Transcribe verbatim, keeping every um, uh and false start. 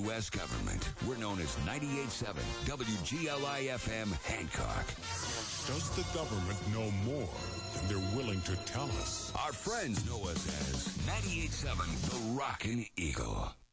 U S government. We're known as ninety-eight point seven W G L I F M Hancock. Does the government know more than they're willing to tell us? Our friends know us as ninety-eight point seven The Rockin' Eagle.